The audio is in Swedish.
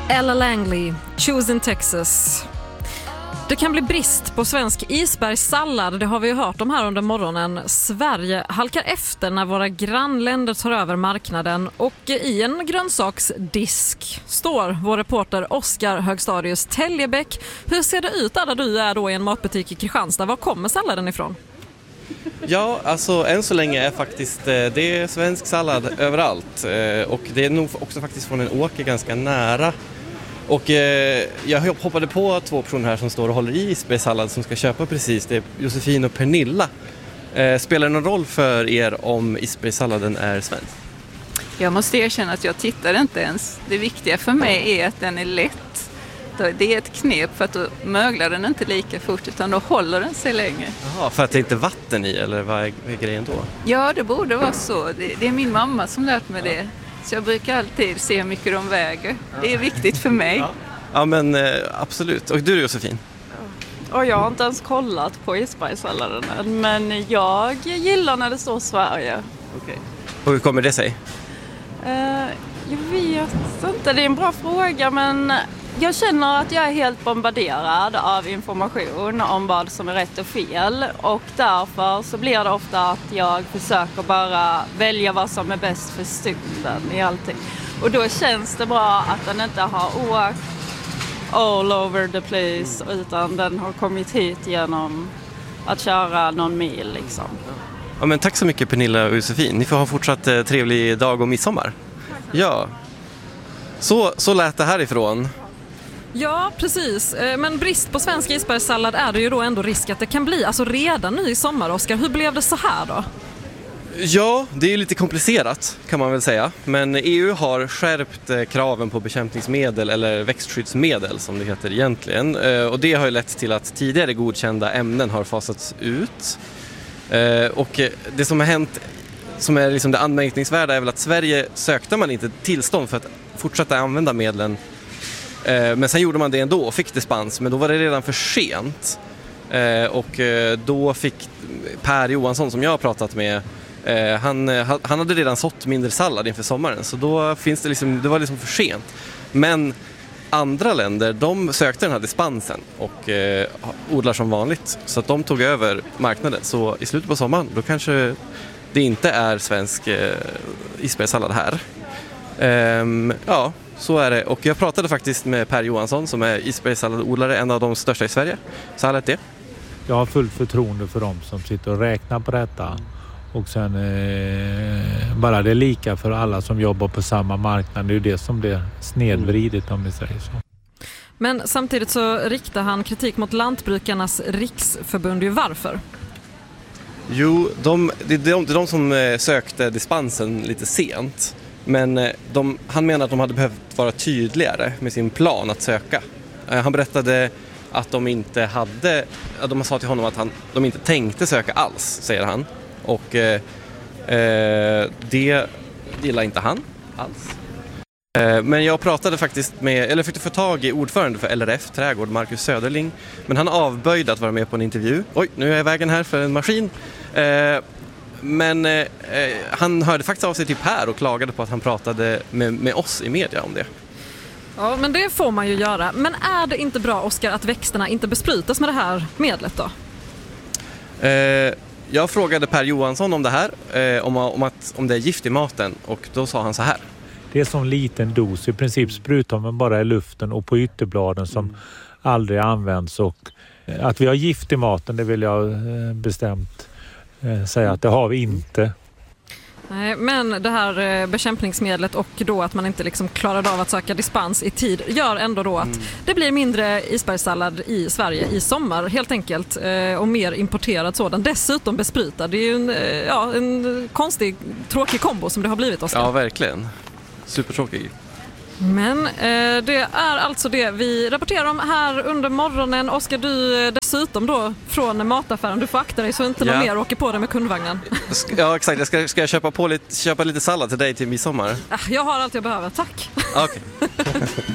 Ella Langley, Choosing Texas. Det kan bli brist på svensk isbergssallad, det har vi ju hört om här under morgonen. Sverige halkar efter när våra grannländer tar över marknaden och i en grönsaksdisk står vår reporter Oskar Högstadius Täljebäck. Hur ser det ut där du är då i en matbutik i Kristianstad? Var kommer salladen ifrån? Ja, alltså än så länge är faktiskt det är svensk sallad överallt och det är nog också faktiskt från en åker ganska nära. Och jag hoppade på 2 personer här som står och håller i isbergssallad som ska köpa precis. Det är Josefin och Pernilla. Spelar det någon roll för er om isbergssalladen är svensk? Jag måste erkänna att jag tittar inte ens. Det viktiga för mig är att den är lätt. Det är ett knep för att då möglar den inte lika fort utan då håller den sig länge. Jaha, för att det inte är vatten i eller vad är grejen då? Ja, det borde vara så. Det är min mamma som lärt mig det. Så jag brukar alltid se hur mycket de väger. Det är viktigt för mig. Ja men absolut. Och du Josefin? Och jag har inte ens kollat på isbergssalladen än, men jag gillar när det står Sverige. Okej. Och hur kommer det sig? Jag vet inte, det är en bra fråga, men jag känner att jag är helt bombarderad av information om vad som är rätt och fel. Och därför så blir det ofta att jag försöker bara välja vad som är bäst för stunden i allting. Och då känns det bra att den inte har åkt all over the place utan den har kommit hit genom att köra någon mil liksom. Ja men tack så mycket Pernilla och Josefin. Ni får ha fortsatt trevlig dag och midsommar. Ja. Så lät det härifrån. Ja, precis. Men brist på svensk isbergssallad är det ju då ändå risk att det kan bli. Alltså redan nu i sommar, Oskar. Hur blev det så här då? Ja, det är lite komplicerat kan man väl säga. Men EU har skärpt kraven på bekämpningsmedel eller växtskyddsmedel som det heter egentligen. Och det har ju lett till att tidigare godkända ämnen har fasats ut. Och det som har hänt, som är liksom det anmärkningsvärda, är väl att Sverige sökte man inte tillstånd för att fortsätta använda medlen. Men sen gjorde man det ändå och fick dispens, men då var det redan för sent. Och då fick Per Johansson som jag har pratat med, han hade redan sått mindre sallad inför sommaren, så då finns det liksom, det var liksom för sent. Men andra länder, de sökte den här dispensen och odlar som vanligt, så att de tog över marknaden. Så i slutet på sommaren, då kanske det inte är svensk isbergssallad här. Ja, så är det. Och jag pratade faktiskt med Per Johansson som är isbergssalladodlare, en av de största i Sverige. Så här lät det. Jag har fullt förtroende för dem som sitter och räknar på detta. Och sen bara det är lika för alla som jobbar på samma marknad. Det är ju det som blir snedvridigt om vi säger så. Men samtidigt så riktar han kritik mot Lantbrukarnas riksförbund. Varför? Jo, det är de som sökte dispensen lite sent. Men han menar att de hade behövt vara tydligare med sin plan att söka. Han berättade att de sa till honom att de inte tänkte söka alls, säger han. Och det gillar inte han alls. Men jag pratade faktiskt fick få tag i ordförande för LRF Trädgård, Marcus Söderling. Men han avböjde att vara med på en intervju. Oj, nu är jag i vägen här för en maskin. Men han hörde faktiskt av sig till Per och klagade på att han pratade med oss i media om det. Ja, men det får man ju göra. Men är det inte bra, Oskar, att växterna inte besprutas med det här medlet då? Jag frågade Per Johansson om det här, om det är gift i maten, och då sa han så här. Det är som en liten dos, i princip sprutar man bara i luften och på ytterbladen som aldrig används. Och att vi har gift i maten, det vill jag bestämt säga att det har vi inte. Nej, men det här bekämpningsmedlet och då att man inte liksom klarade av att söka dispens i tid gör ändå då att det blir mindre isbergssallad i Sverige i sommar helt enkelt, och mer importerad sådan. Dessutom besprutad. Det är ju en konstig, tråkig kombo som det har blivit, Oskar. Ja, verkligen. Supertråkig. Men det är alltså det vi rapporterar om här under morgonen. Oskar, du dessutom då från mataffären, du får akta dig så inte någon mer åker på dig med kundvagnen. Ja, exakt. Ska jag köpa lite sallad till dig till midsommar? Jag har allt jag behöver, tack. Okej.